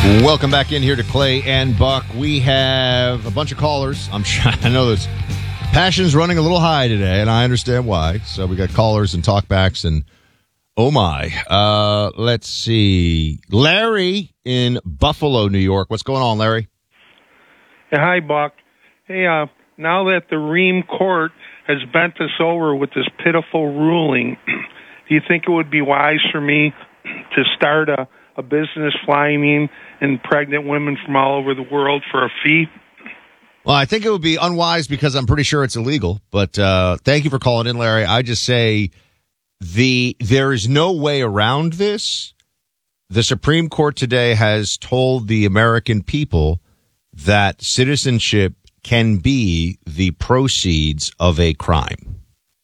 Welcome back in here to Clay and Buck. We have a bunch of callers. I know there's passion's running a little high today, and I understand why. So we got callers and talkbacks, and oh my. Let's see. Larry in Buffalo, New York. What's going on, Larry? Hi, Buck. Hey, now that the Ream Court has bent us over with this pitiful ruling, do you think it would be wise for me to start a business flying in pregnant women from all over the world for a fee? Well, I think it would be unwise because I'm pretty sure it's illegal. But thank you for calling in, Larry. I just say there is no way around this. The Supreme Court today has told the American people that citizenship can be the proceeds of a crime.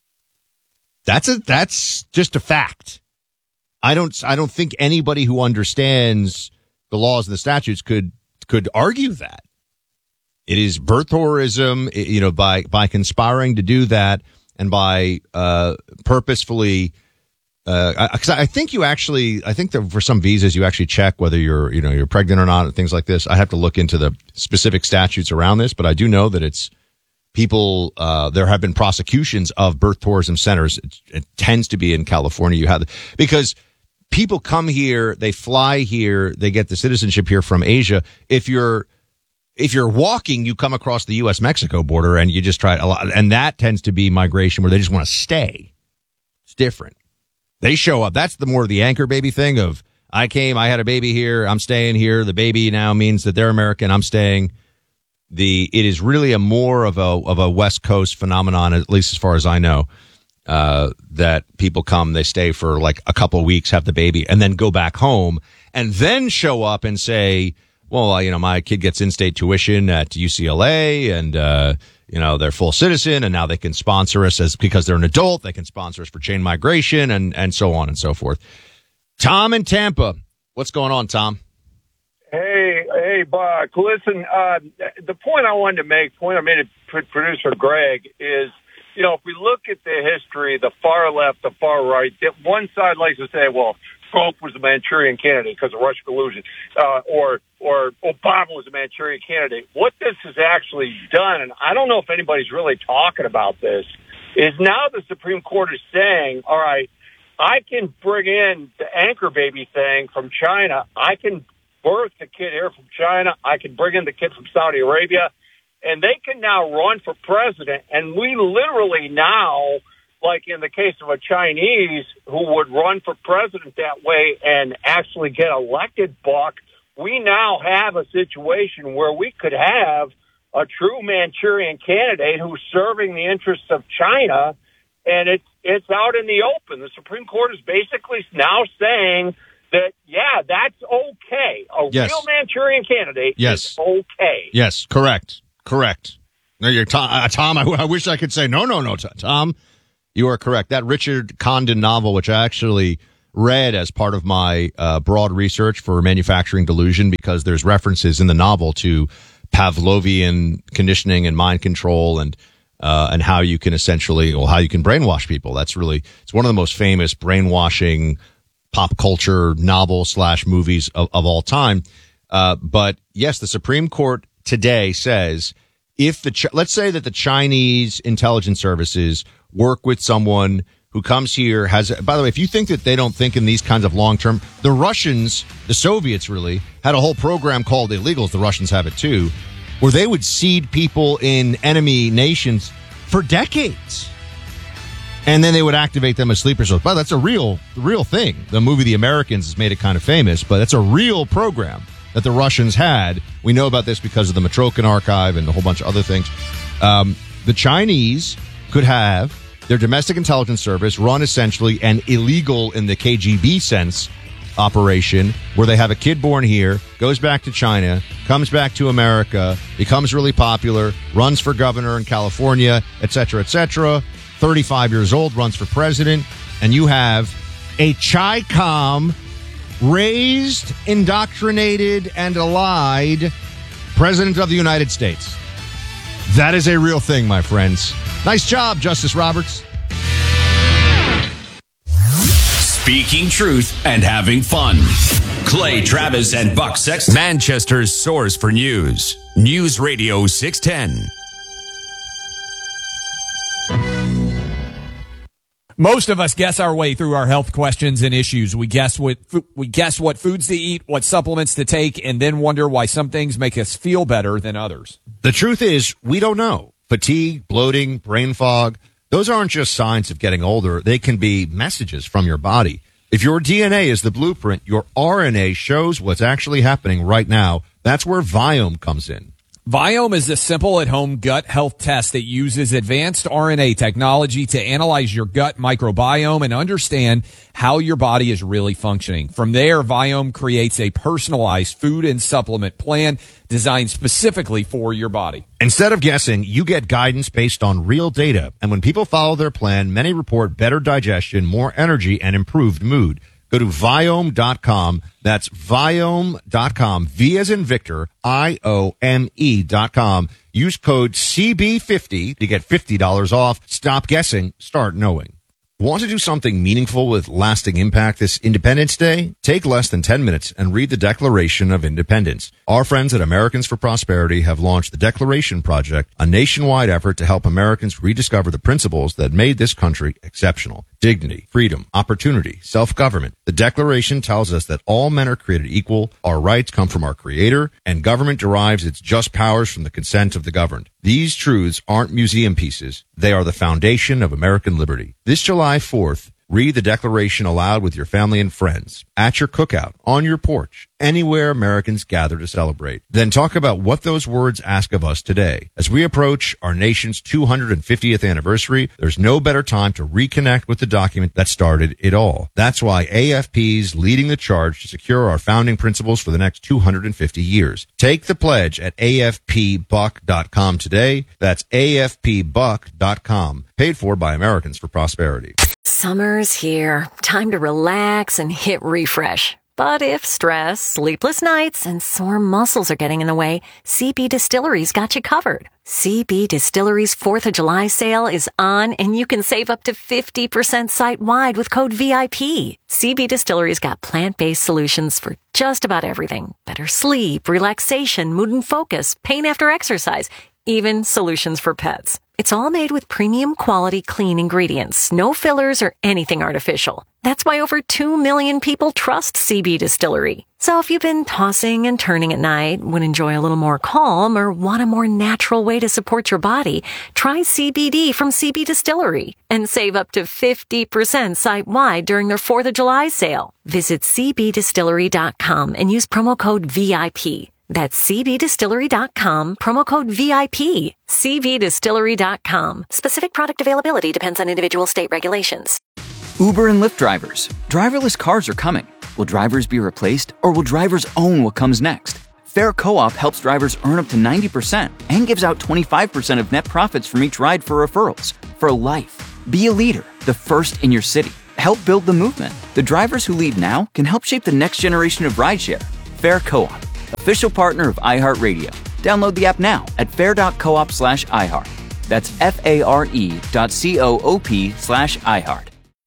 That's just a fact. I don't think anybody who understands the laws and the statutes could argue that. It is birth tourism, by conspiring to do that and by purposefully. Because I think that for some visas you actually check whether you're pregnant or not and things like this. I have to look into the specific statutes around this, but I do know that it's people. There have been prosecutions of birth tourism centers. It tends to be in California. Because people come here, they fly here, they get the citizenship here from Asia. If you're walking, you come across the U.S.-Mexico border and you just try a lot, and that tends to be migration where they just want to stay. It's different. They show up. That's the more the anchor baby thing of I had a baby here, I'm staying here. The baby now means that they're American, I'm staying. It is really a more of a West Coast phenomenon, at least as far as I know. That people come, they stay for like a couple of weeks, have the baby, and then go back home, and then show up and say, well, my kid gets in-state tuition at UCLA, and, they're full citizen, and now they can sponsor us because they're an adult, they can sponsor us for chain migration, and so on and so forth. Tom in Tampa. What's going on, Tom? Hey, Buck. Listen, the point I wanted to make, I made to producer Greg, is, if we look at the history, the far left, the far right, one side likes to say, well, Trump was a Manchurian candidate because of Russian collusion, or Obama was a Manchurian candidate. What this has actually done, and I don't know if anybody's really talking about this, is now the Supreme Court is saying, all right, I can bring in the anchor baby thing from China. I can birth the kid here from China. I can bring in the kid from Saudi Arabia. And they can now run for president. And we literally now, like in the case of a Chinese who would run for president that way and actually get elected, Buck, we now have a situation where we could have a true Manchurian candidate who's serving the interests of China, and it's out in the open. The Supreme Court is basically now saying that, yeah, that's okay. Yes. Real Manchurian candidate is okay. Yes, correct. No, you're Tom. I wish I could say no, Tom. You are correct. That Richard Condon novel, which I actually read as part of my broad research for Manufacturing Delusion, because there's references in the novel to Pavlovian conditioning and mind control and how you can how you can brainwash people. It's one of the most famous brainwashing pop culture novel/movies of all time. But yes, the Supreme Court today says let's say that the Chinese intelligence services work with someone who comes here, by the way, if you think that they don't think in these kinds of long-term, the Russians, the Soviets really, had a whole program called Illegals, the Russians have it too, where they would seed people in enemy nations for decades. And then they would activate them as sleeper cells. But that's a real thing. The movie The Americans has made it kind of famous, but it's a real program that the Russians had. We know about this because of the Matrokin archive and a whole bunch of other things. The Chinese could have their domestic intelligence service run essentially an illegal in the KGB sense operation where they have a kid born here, goes back to China, comes back to America, becomes really popular, runs for governor in California, et cetera, 35 years old, runs for president, and you have a Chi-Com raised, indoctrinated, and allied president of the United States. That is a real thing, my friends. Nice job, Justice Roberts. Speaking truth and having fun. Clay, Travis, and Buck Sexton. Manchester's source for news. News Radio 610. Most of us guess our way through our health questions and issues. We guess what foods to eat, what supplements to take, and then wonder why some things make us feel better than others. The truth is, we don't know. Fatigue, bloating, brain fog, those aren't just signs of getting older. They can be messages from your body. If your DNA is the blueprint, your RNA shows what's actually happening right now. That's where Viome comes in. Viome is a simple at-home gut health test that uses advanced RNA technology to analyze your gut microbiome and understand how your body is really functioning. From there, Viome creates a personalized food and supplement plan designed specifically for your body. Instead of guessing, you get guidance based on real data. And when people follow their plan, many report better digestion, more energy, and improved mood. Go to Viome.com. That's Viome.com. V as in Victor, IOME.com. Use code CB50 to get $50 off. Stop guessing. Start knowing. Want to do something meaningful with lasting impact this Independence Day? Take less than 10 minutes and read the Declaration of Independence. Our friends at Americans for Prosperity have launched the Declaration Project, a nationwide effort to help Americans rediscover the principles that made this country exceptional. Dignity, freedom, opportunity, self-government. The Declaration tells us that all men are created equal, our rights come from our Creator, and government derives its just powers from the consent of the governed. These truths aren't museum pieces. They are the foundation of American liberty. This July 4th, read the Declaration aloud with your family and friends, at your cookout, on your porch, anywhere Americans gather to celebrate. Then talk about what those words ask of us today. As we approach our nation's 250th anniversary, there's no better time to reconnect with the document that started it all. That's why AFP's leading the charge to secure our founding principles for the next 250 years. Take the pledge at AFPBuck.com today. That's AFPBuck.com. Paid for by Americans for Prosperity. Summer's here. Time to relax and hit refresh. But if stress, sleepless nights, and sore muscles are getting in the way, CB Distillery's got you covered. CB Distillery's 4th of July sale is on, and you can save up to 50% site-wide with code VIP. CB Distillery's got plant-based solutions for just about everything. Better sleep, relaxation, mood and focus, pain after exercise, even solutions for pets. It's all made with premium quality clean ingredients, no fillers or anything artificial. That's why over 2 million people trust CB Distillery. So if you've been tossing and turning at night, would enjoy a little more calm, or want a more natural way to support your body, try CBD from CB Distillery and save up to 50% site-wide during their 4th of July sale. Visit cbdistillery.com and use promo code VIP. That's cbdistillery.com, promo code VIP. cbdistillery.com. Specific product availability depends on individual state regulations. Uber and Lyft drivers. Driverless cars are coming. Will drivers be replaced, or will drivers own what comes next? Fair Co-op helps drivers earn up to 90% and gives out 25% of net profits from each ride for referrals. For life. Be a leader, the first in your city. Help build the movement. The drivers who lead now can help shape the next generation of rideshare. Fair Co-op. Official partner of iHeartRadio. Download the app now at fair.coop/iHeart. That's FARE.coop/iHeart.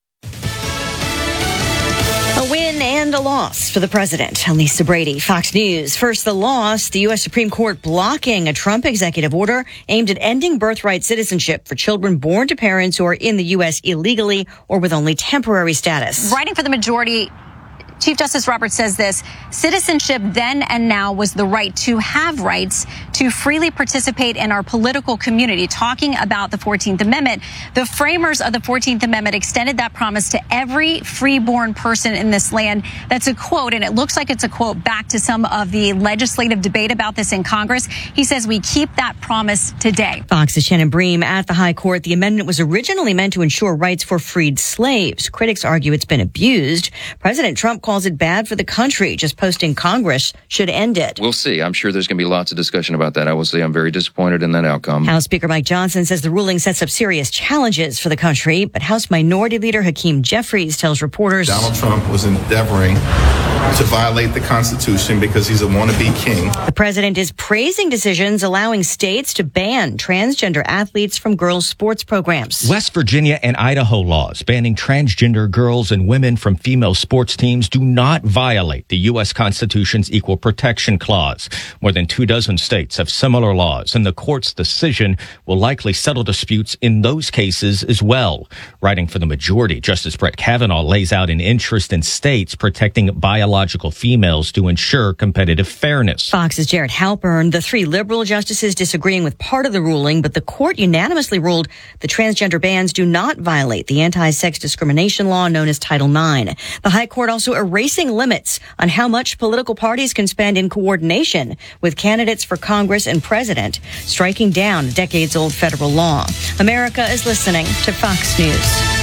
A win and a loss for the president. I'm Lisa Brady, Fox News. First, the loss, the U.S. Supreme Court blocking a Trump executive order aimed at ending birthright citizenship for children born to parents who are in the U.S. illegally or with only temporary status. Writing for the majority, Chief Justice Roberts says this: citizenship then and now was the right to have rights to freely participate in our political community. Talking about the 14th Amendment, the framers of the 14th Amendment extended that promise to every freeborn person in this land. That's a quote, and it looks like it's a quote back to some of the legislative debate about this in Congress. He says we keep that promise today. Fox's Shannon Bream at the High Court. The amendment was originally meant to ensure rights for freed slaves. Critics argue it's been abused. President Trump calls it bad for the country. Just posting Congress should end it. We'll see. I'm sure there's going to be lots of discussion about that. I will say I'm very disappointed in that outcome. House Speaker Mike Johnson says the ruling sets up serious challenges for the country, but House Minority Leader Hakeem Jeffries tells reporters Donald Trump was endeavoring to violate the Constitution because he's a wannabe king. The president is praising decisions allowing states to ban transgender athletes from girls' sports programs. West Virginia and Idaho laws banning transgender girls and women from female sports teams do not violate the U.S. Constitution's Equal Protection Clause. More than 24 states have similar laws, and the court's decision will likely settle disputes in those cases as well. Writing for the majority, Justice Brett Kavanaugh lays out an interest in states protecting biological females to ensure competitive fairness. Fox's Jared Halpern, the 3 liberal justices disagreeing with part of the ruling, but the court unanimously ruled the transgender bans do not violate the anti-sex discrimination law known as Title IX. The High Court also erasing limits on how much political parties can spend in coordination with candidates for Congress and president, striking down a decades-old federal law. America is listening to Fox News.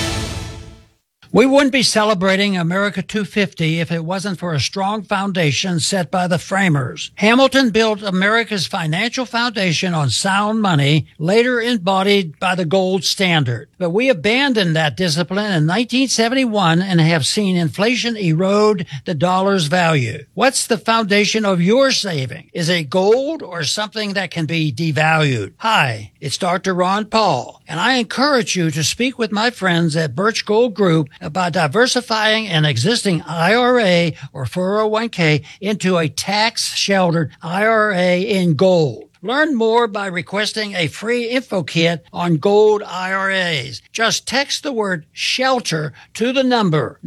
We wouldn't be celebrating America 250 if it wasn't for a strong foundation set by the framers. Hamilton built America's financial foundation on sound money, later embodied by the gold standard. But we abandoned that discipline in 1971 and have seen inflation erode the dollar's value. What's the foundation of your saving? Is it gold or something that can be devalued? Hi, it's Dr. Ron Paul, and I encourage you to speak with my friends at Birch Gold Group about diversifying an existing IRA or 401k into a tax-sheltered IRA in gold. Learn more by requesting a free info kit on gold IRAs. Just text the word SHELTER to the number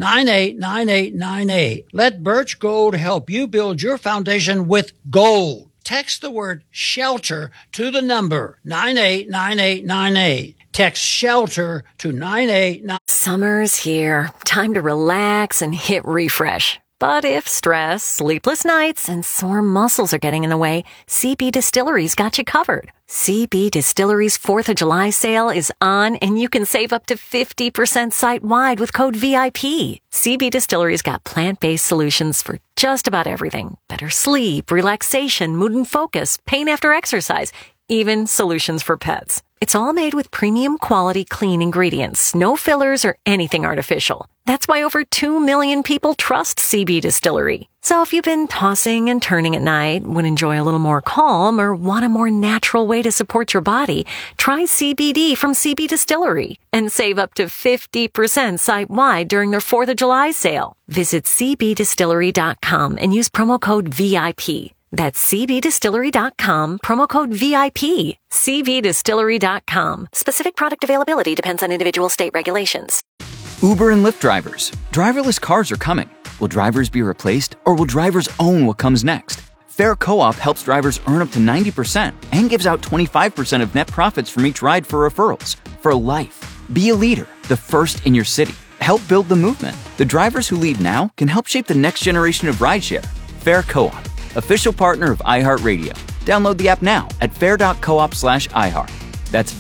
989898. Let Birch Gold help you build your foundation with gold. Text the word SHELTER to the number 989898. Text SHELTER to 989. Summer's here. Time to relax and hit refresh. But if stress, sleepless nights, and sore muscles are getting in the way, CB Distillery's got you covered. CB Distillery's 4th of July sale is on, and you can save up to 50% site-wide with code VIP. CB Distillery's got plant-based solutions for just about everything. Better sleep, relaxation, mood and focus, pain after exercise, even solutions for pets. It's all made with premium quality clean ingredients, no fillers or anything artificial. That's why over 2 million people trust CB Distillery. So if you've been tossing and turning at night, would enjoy a little more calm, or want a more natural way to support your body, try CBD from CB Distillery and save up to 50% site-wide during their 4th of July sale. Visit cbdistillery.com and use promo code VIP. That's cbdistillery.com, promo code VIP. cbdistillery.com. Specific product availability depends on individual state regulations. Uber and Lyft drivers. Driverless cars are coming. Will drivers be replaced, or will drivers own what comes next? Fair Co-op helps drivers earn up to 90% and gives out 25% of net profits from each ride for referrals. For life. Be a leader, the first in your city. Help build the movement. The drivers who lead now can help shape the next generation of rideshare. Fair Co-op, official partner of iHeartRadio. Download the app now at fair.coop/iHeart. That's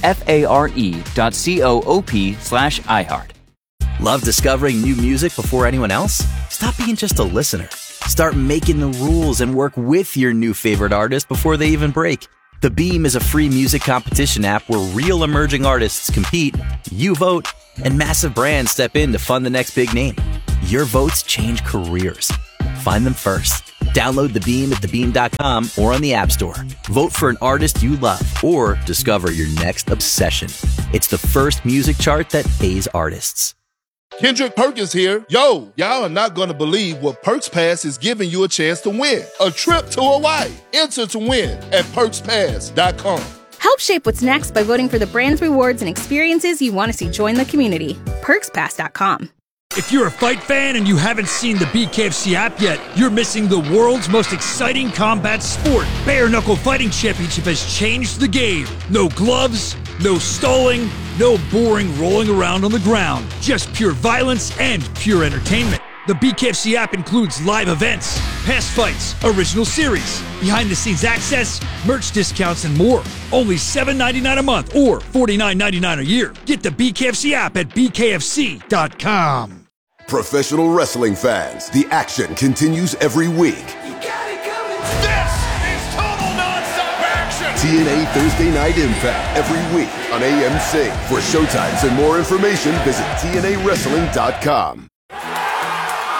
FARE.coop/iHeart. Love discovering new music before anyone else? Stop being just a listener. Start making the rules and work with your new favorite artist before they even break. The Beam is a free music competition app where real emerging artists compete, you vote, and massive brands step in to fund the next big name. Your votes change careers. Find them first. Download The Beam at thebeam.com or on the App Store. Vote for an artist you love or discover your next obsession. It's the first music chart that pays artists. Kendrick Perkins here. Yo, y'all are not going to believe what Perks Pass is giving you a chance to win. A trip to Hawaii. Enter to win at perkspass.com. Help shape what's next by voting for the brands, rewards, and experiences you want to see join the community. PerksPass.com. If you're a fight fan and you haven't seen the BKFC app yet, you're missing the world's most exciting combat sport. Bare Knuckle Fighting Championship has changed the game. No gloves, no stalling, no boring rolling around on the ground. Just pure violence and pure entertainment. The BKFC app includes live events, past fights, original series, behind-the-scenes access, merch discounts, and more. Only $7.99 a month or $49.99 a year. Get the BKFC app at bkfc.com. Professional wrestling fans, the action continues every week. This is total nonstop action! TNA Thursday Night Impact every week on AMC. For showtimes and more information, visit TNAWrestling.com.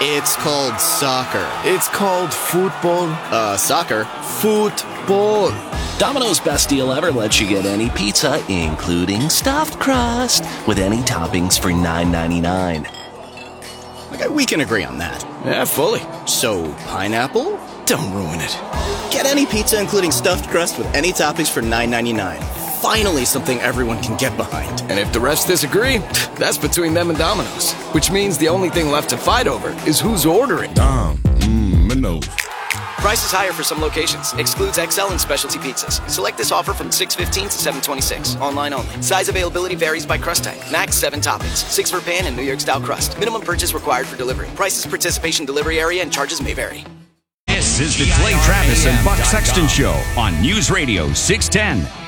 It's called soccer. It's called football. Soccer. Football. Domino's Best Deal Ever lets you get any pizza, including stuffed crust, with any toppings for $9.99. Okay, we can agree on that. Yeah, fully. So, pineapple? Don't ruin it. Get any pizza, including stuffed crust, with any toppings for $9.99. Finally, something everyone can get behind. And if the rest disagree, that's between them and Domino's. Which means the only thing left to fight over is who's ordering. Domino's. Price is higher for some locations. Excludes XL and specialty pizzas. Select this offer from 6/15 to 7/26. Online only. Size availability varies by crust type. Max 7 toppings. 6 for pan and New York style crust. Minimum purchase required for delivery. Prices, participation, delivery area, and charges may vary. This is the Clay Travis and Buck Sexton Show on News Radio 610.